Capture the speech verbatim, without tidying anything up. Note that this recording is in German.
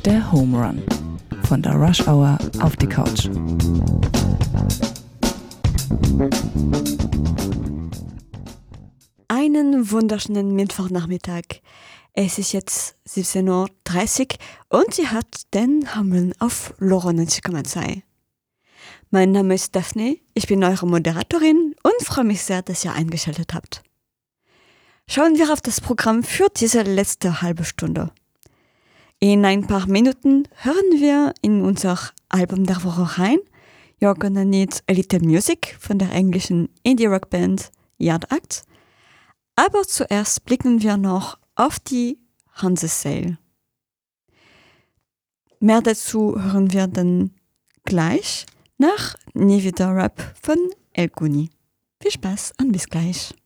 Der Home Run von der Rush Hour auf die Couch. Einen wunderschönen Mittwochnachmittag. Es ist jetzt siebzehn Uhr dreißig und sie hat den Home Run auf Loro neunzig Komma zwei. Mein Name ist Daphne, ich bin eure Moderatorin und freue mich sehr, dass ihr eingeschaltet habt. Schauen wir auf das Programm für diese letzte halbe Stunde. In ein paar Minuten hören wir in unser Album der Woche rein. You're Gonna Need a Little Music von der englischen Indie-Rock-Band Yard Act. Aber zuerst blicken wir noch auf die Hanse Sale. Mehr dazu hören wir dann gleich nach Nie wieder Rap von El Guni. Viel Spaß und bis gleich.